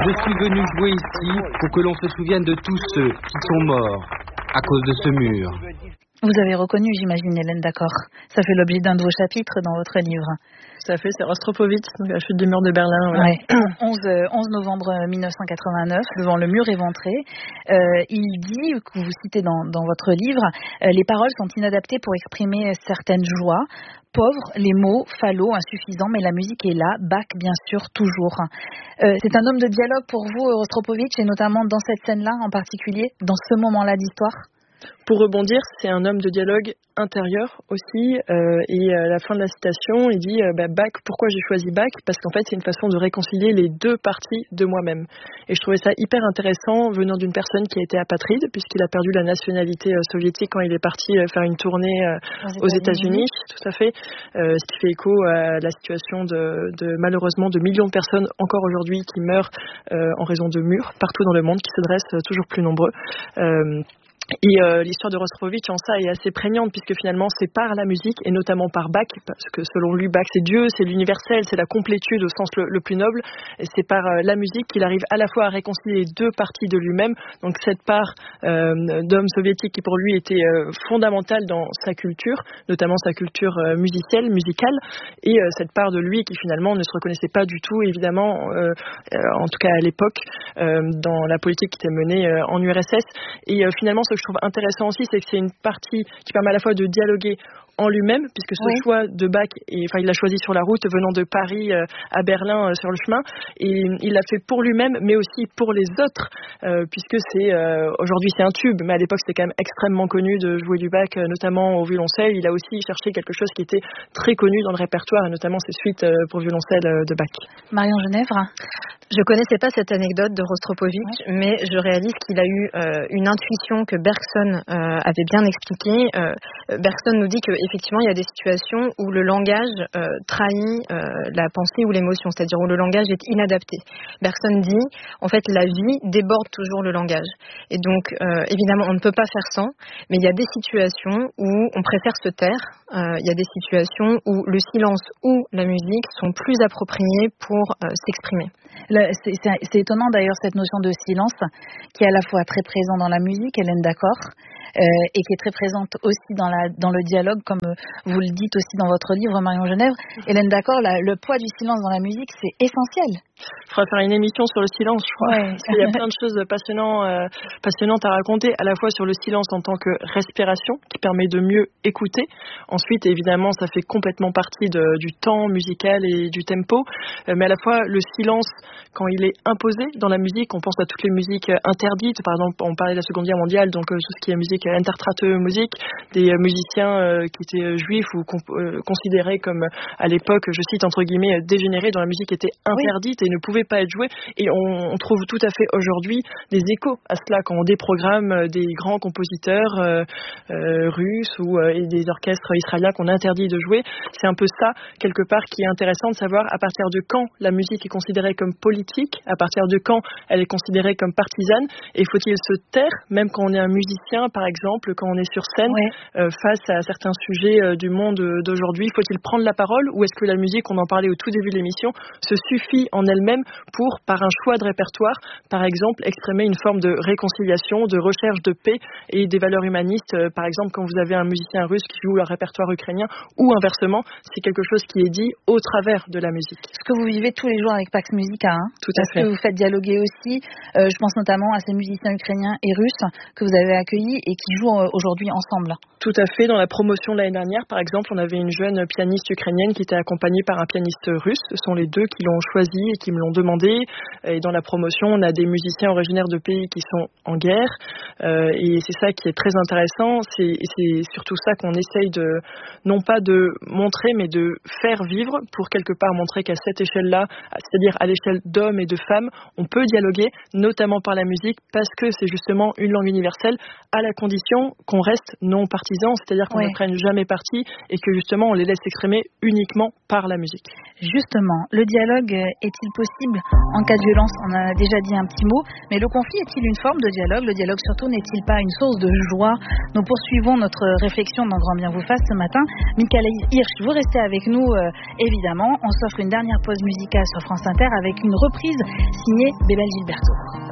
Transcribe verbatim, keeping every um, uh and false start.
Je suis venu jouer ici pour que l'on se souvienne de tous ceux qui sont morts à cause de ce mur. Vous avez reconnu, j'imagine, Hélène D'accord. Ça fait l'objet d'un de vos chapitres dans votre livre. Tout à fait, c'est Rostropovitch, donc la chute du mur de Berlin. Voilà. Ouais. onze novembre mille neuf cent quatre-vingt-neuf, devant le mur éventré, euh, il dit, que vous citez dans, dans votre livre, euh, les paroles sont inadaptées pour exprimer certaines joies. Pauvres, les mots, fallot, insuffisants, mais la musique est là, Bach bien sûr, toujours. Euh, c'est un homme de dialogue pour vous, Rostropovitch, et notamment dans cette scène-là en particulier, dans ce moment-là d'histoire? Pour rebondir, c'est un homme de dialogue intérieur aussi, euh, et à la fin de la citation, il dit euh, bah, Bach, pourquoi j'ai choisi Bach? Parce qu'en fait, c'est une façon de réconcilier les deux parties de moi-même. Et je trouvais ça hyper intéressant venant d'une personne qui a été apatride, puisqu'il a perdu la nationalité euh, soviétique quand il est parti euh, faire une tournée euh, aux États-Unis, tout à fait, euh, ce qui fait écho à la situation de, de malheureusement de millions de personnes encore aujourd'hui qui meurent euh, en raison de murs partout dans le monde, qui se dressent euh, toujours plus nombreux. Euh, Et euh, l'histoire de Rostropovitch en ça est assez prégnante puisque finalement c'est par la musique et notamment par Bach, parce que selon lui Bach c'est Dieu, c'est l'universel, c'est la complétude au sens le, le plus noble, et c'est par euh, la musique qu'il arrive à la fois à réconcilier les deux parties de lui-même, donc cette part euh, d'homme soviétique qui pour lui était euh, fondamentale dans sa culture, notamment sa culture euh, musicienne, musicale, et euh, cette part de lui qui finalement ne se reconnaissait pas du tout évidemment, euh, euh, en tout cas à l'époque, euh, dans la politique qui était menée euh, en U R S S, et euh, finalement ce que je trouve intéressant aussi, c'est que c'est une partie qui permet à la fois de dialoguer en lui-même, puisque ce oui. choix de Bach, et, enfin, il l'a choisi sur la route, venant de Paris euh, à Berlin euh, sur le chemin, et il l'a fait pour lui-même, mais aussi pour les autres, euh, puisque c'est euh, aujourd'hui c'est un tube, mais à l'époque c'était quand même extrêmement connu de jouer du Bach, euh, notamment au violoncelle. Il a aussi cherché quelque chose qui était très connu dans le répertoire, et notamment ses suites euh, pour violoncelle euh, de Bach. Marion Genèvre. Je connaissais pas cette anecdote de Rostropovitch, ouais. mais je réalise qu'il a eu euh, une intuition que Bergson euh, avait bien expliquée. Euh, Bergson nous dit qu'effectivement, il y a des situations où le langage euh, trahit euh, la pensée ou l'émotion, c'est-à-dire où le langage est inadapté. Bergson dit, en fait, la vie déborde toujours le langage. Et donc, euh, évidemment, on ne peut pas faire sans, mais il y a des situations où on préfère se taire. Euh, il y a des situations où le silence ou la musique sont plus appropriés pour euh, s'exprimer. Le, c'est, c'est, c'est étonnant d'ailleurs cette notion de silence qui est à la fois très présent dans la musique, Hélène D'accord, euh, et qui est très présente aussi dans, la, dans le dialogue, comme vous le dites aussi dans votre livre, Marion Genèvre. Hélène D'accord, la, le poids du silence dans la musique, c'est essentiel. Il faudra faire une émission sur le silence, je crois, ouais. Parce qu'il y a plein de choses passionnantes, euh, passionnantes à raconter, à la fois sur le silence en tant que respiration, qui permet de mieux écouter. Ensuite, évidemment, ça fait complètement partie de, du temps musical et du tempo, euh, mais à la fois le silence, quand il est imposé dans la musique, on pense à toutes les musiques interdites, par exemple, on parlait de la Seconde Guerre mondiale, donc euh, tout ce qui est musique intertrate musique, des euh, musiciens euh, qui étaient juifs ou comp- euh, considérés comme, à l'époque, je cite entre guillemets, dégénérés, dont la musique était interdite, oui. Et ne pouvait pas être jouée, et on, on trouve tout à fait aujourd'hui des échos à cela quand on déprogramme des grands compositeurs euh, euh, russes ou euh, et des orchestres israéliens qu'on interdit de jouer. C'est un peu ça quelque part qui est intéressant de savoir à partir de quand la musique est considérée comme politique, à partir de quand elle est considérée comme partisane, et faut-il se taire même quand on est un musicien par exemple, quand on est sur scène, ouais. euh, face à certains sujets euh, du monde d'aujourd'hui, faut-il prendre la parole, ou est-ce que la musique, on en parlait au tout début de l'émission, se suffit en elle-même pour, par un choix de répertoire, par exemple, exprimer une forme de réconciliation, de recherche de paix et des valeurs humanistes. Par exemple, quand vous avez un musicien russe qui joue un répertoire ukrainien, ou inversement, c'est quelque chose qui est dit au travers de la musique. Ce que vous vivez tous les jours avec Pax Musica, hein, tout à fait. Que vous faites dialoguer aussi, euh, je pense notamment à ces musiciens ukrainiens et russes que vous avez accueillis et qui jouent euh, aujourd'hui ensemble. Tout à fait. Dans la promotion de l'année dernière, par exemple, on avait une jeune pianiste ukrainienne qui était accompagnée par un pianiste russe. Ce sont les deux qui l'ont choisi et qui me l'ont demandé. Et dans la promotion, on a des musiciens originaires de pays qui sont en guerre. Euh, et c'est ça qui est très intéressant. C'est, c'est surtout ça qu'on essaye de, non pas de montrer, mais de faire vivre pour quelque part montrer qu'à cette échelle-là, c'est-à-dire à l'échelle d'hommes et de femmes, on peut dialoguer, notamment par la musique, parce que c'est justement une langue universelle, à la condition qu'on reste non partisan, c'est-à-dire qu'on oui. ne prenne jamais parti et que justement on les laisse s'exprimer uniquement par la musique. Justement, le dialogue est-il possible en cas de violence, on en a déjà dit un petit mot, mais le conflit est-il une forme de dialogue? Le dialogue surtout n'est-il pas une source de joie? Nous poursuivons notre réflexion dans Grand Bien vous fasse ce matin. Michael Hirsch, vous restez avec nous euh, évidemment. On s'offre une dernière pause musicale sur France Inter avec une reprise signée Bébel Gilberto.